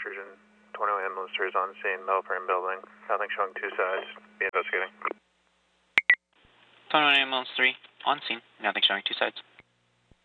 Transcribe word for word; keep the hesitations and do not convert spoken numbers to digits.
Sturgeon. twenty-one ambulance three is on scene, metal frame building. Nothing showing two sides. Be investigating. twenty-one ambulance three, on scene. Nothing showing two sides.